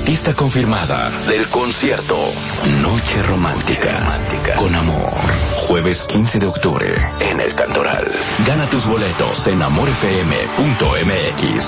artista confirmada del concierto Noche Romántica con Amor. Jueves 15 de octubre en El Cantoral. Gana tus boletos en amorfm.mx.